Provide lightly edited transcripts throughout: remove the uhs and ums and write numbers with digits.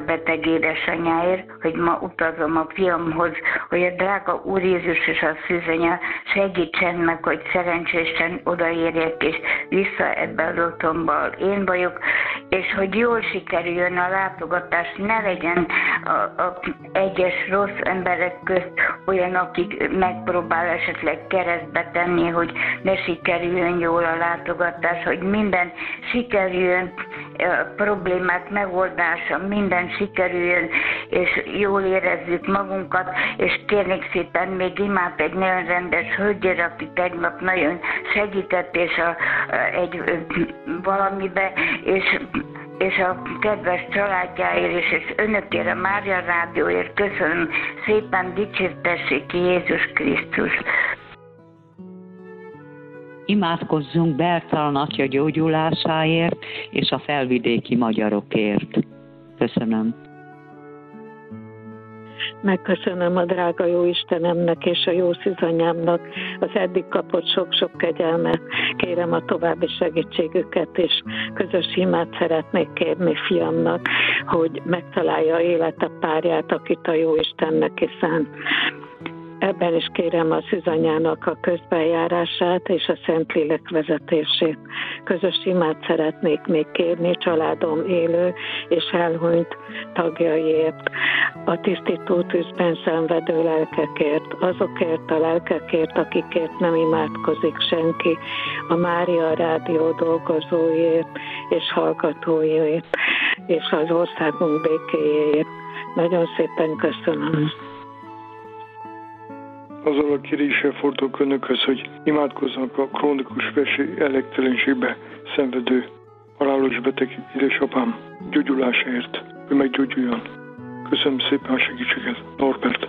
beteg édesanyáért, hogy ma utazom a fiamhoz, hogy a drága Úr Jézus és a szűzanya segítsen meg, hogy szerencsésen odaérjek és vissza ebbe az otthonba. Én vagyok, és hogy jól sikerüljön a látogatás, ne legyen a egyes rossz emberek közt olyan, akik megpróbál esetleg keresztbe tenni, hogy ne sikerüljön jól a látogatás, hogy minden sikerüljön, problémák megoldása, minden sikerüljön, és jól érezzük magunkat, és kérnék szépen még imád egy nagyon rendes hölgyére, aki tegnap nagyon segített, és valamibe, és a kedves családjáért, és önökért, a Mária Rádióért köszönöm szépen, dicsértessék ki Jézus Krisztus. Imádkozzunk Bertalan atya gyógyulásáért és a felvidéki magyarokért. Köszönöm. Megköszönöm a drága jó Istenemnek és a jó szűzanyámnak az eddig kapott sok-sok kegyelmet. Kérem a további segítségüket, és közös imát szeretnék kérni fiamnak, hogy megtalálja élete párját, akit a jó Istennek szánt. Ebben is kérem a szűzanyának a közbenjárását és a Szentlélek vezetését. Közös imát szeretnék még kérni családom élő és elhunyt tagjaiért, a tisztító tűzben szenvedő lelkekért, azokért a lelkekért, akikért nem imádkozik senki, a Mária Rádió dolgozóiért és hallgatóiért, és az országunk békéjéért. Nagyon szépen köszönöm. Azzal a kéréssel fordulok önökhöz, hogy imádkozzanak a krónikus vesi elektelenségbe szenvedő halálos beteg édesapám gyógyulásáért, hogy meggyógyuljon. Köszönöm szépen a segítséget, Norbert.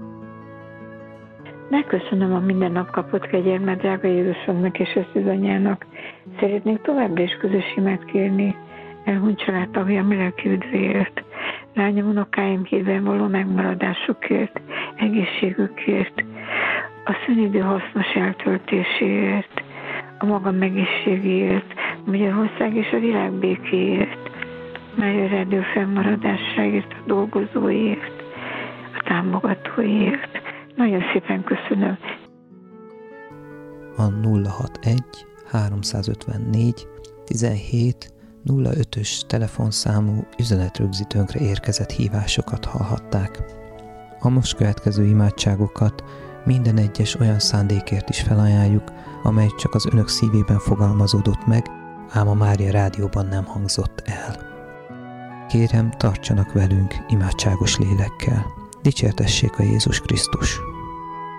Megköszönöm a minden nap kapott kegyelmet drága Jézusomnak és a szűzanyának. Szeretnék továbbra is közös imát kérni elhunyt családtagjam lelki üdvéért, lányom, unokáim hírben való megmaradásukért, egészségükért, a szünidő hasznos eltöltéséért, a magam egészségéért, Magyarország és a világ békéért, Mária Rádió fennmaradásáért, a dolgozóért, a támogatóért. Nagyon szépen köszönöm. A 061 354 17 05-ös telefonszámú üzenetrögzítőnkre érkezett hívásokat hallhatták. A most következő imádságokat minden egyes olyan szándékért is felajánljuk, amely csak az önök szívében fogalmazódott meg, ám a Mária Rádióban nem hangzott el. Kérem, tartsanak velünk imádságos lélekkel. Dicsértessék a Jézus Krisztus!